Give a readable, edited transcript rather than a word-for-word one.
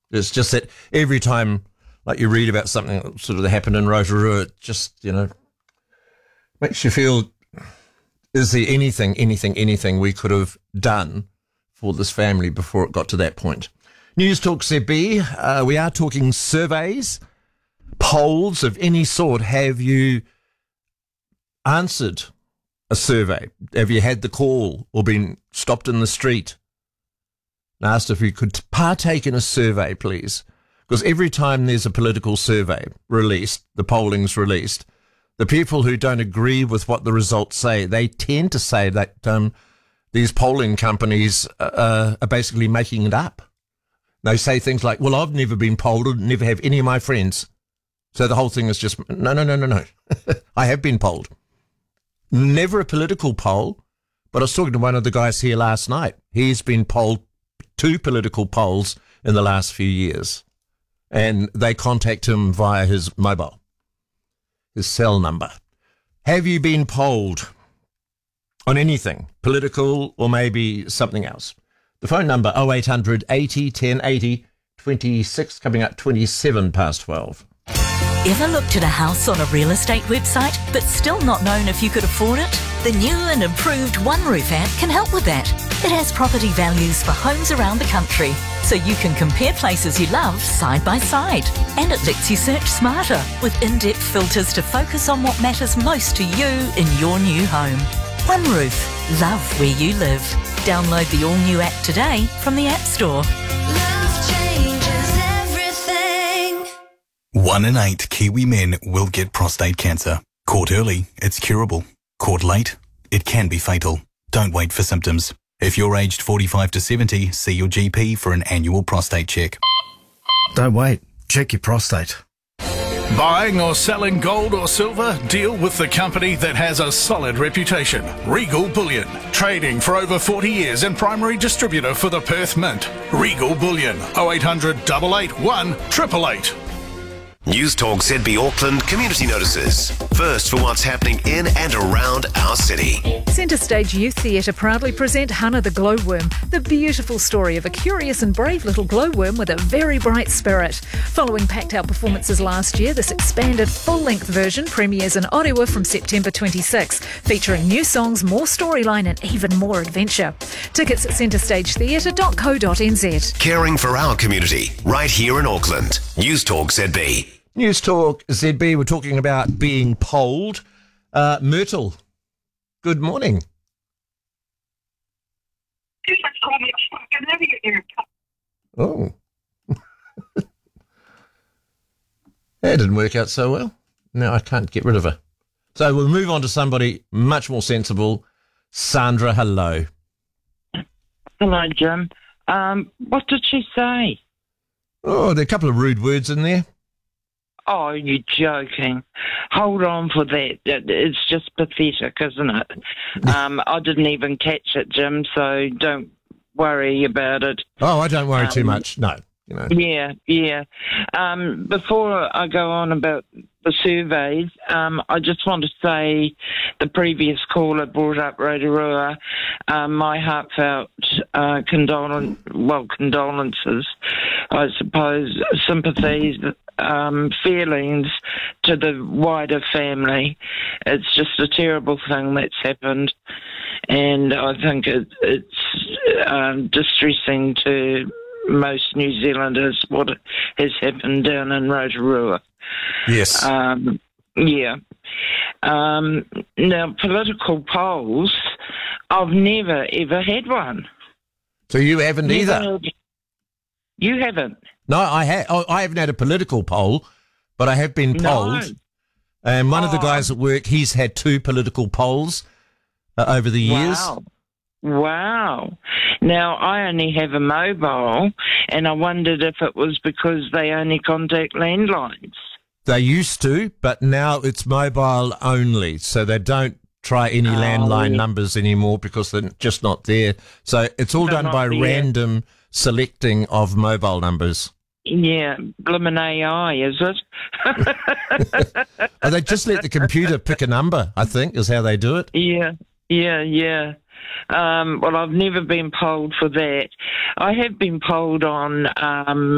It's just that every time, like you read about something sort of that happened in Rotorua, it just, makes you feel, is there anything we could have done for this family before it got to that point? News Talk ZB, we are talking surveys, polls of any sort. Have you answered a survey? Have you had the call or been stopped in the street and asked if you could partake in a survey, please? Because every time there's a political survey released, the polling's released, the people who don't agree with what the results say, they tend to say that these polling companies are basically making it up. They say things like, well, I've never been polled, never have any of my friends. So the whole thing is just, no. I have been polled. Never a political poll, but I was talking to one of the guys here last night. He's been polled 2 political polls in the last few years, and they contact him via his mobile, his cell number. Have you been polled on anything, political or maybe something else? The phone number, 0800 80 1080, 26, coming up 27 past 12. Ever looked at a house on a real estate website but still not known if you could afford it? The new and improved OneRoof app can help with that. It has property values for homes around the country, so you can compare places you love side by side. And it lets you search smarter with in-depth filters to focus on what matters most to you in your new home. OneRoof. Love where you live. Download the all-new app today from the App Store. Love changes everything. 1 in 8 Kiwi men will get prostate cancer. Caught early, it's curable. Caught late, it can be fatal. Don't wait for symptoms. If you're aged 45 to 70, see your GP for an annual prostate check. Don't wait. Check your prostate. Buying or selling gold or silver? Deal with the company that has a solid reputation. Regal Bullion. Trading for over 40 years and primary distributor for the Perth Mint. Regal Bullion. 0800 881 888. News Talk ZB Auckland community notices. First for what's happening in and around our city. Centre Stage Youth Theatre proudly present Hannah the Glowworm, the beautiful story of a curious and brave little glowworm with a very bright spirit. Following packed-out performances last year, this expanded full-length version premieres in Orewa from September 26, featuring new songs, more storyline and even more adventure. Tickets at centrestagetheatre.co.nz. Caring for our community, right here in Auckland. News Talk ZB. News Talk ZB, we're talking about being polled. Myrtle, good morning. Oh. That didn't work out so well. Now I can't get rid of her. So we'll move on to somebody much more sensible. Sandra, hello. Hello, Jim. What did she say? Oh, there are a couple of rude words in there. Oh, you're joking. Hold on for that. It's just pathetic, isn't it? I didn't even catch it, Jim, so don't worry about it. Oh, I don't worry too much. No. Yeah. Before I go on about the surveys, I just want to say the previous caller brought up Rotorua. My heartfelt condolences, I suppose, sympathies, feelings to the wider family. It's just a terrible thing that's happened, and I think it's distressing to most New Zealanders what has happened down in Rotorua. Yes. Now, political polls, I've never, ever had one. So you haven't either? You haven't? No, I haven't had a political poll, but I have been polled. No. And one of the guys at work, he's had 2 political polls over the years. Wow. Now, I only have a mobile, and I wondered if it was because they only contact landlines. They used to, but now it's mobile only, so they don't try any landline numbers anymore because they're just not there. So it's all done by random selecting of mobile numbers. Yeah, blimmin' AI, is it? They just let the computer pick a number, I think, is how they do it. Yeah. Well, I've never been polled for that. I have been polled on